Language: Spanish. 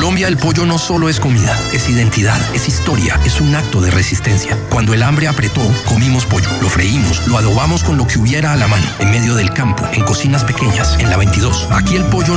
Colombia, el pollo no solo es comida, es identidad, es historia, es un acto de resistencia. Cuando el hambre apretó, comimos pollo, lo freímos, lo adobamos con lo que hubiera a la mano, en medio del campo, en cocinas pequeñas, en la 22. Aquí el pollo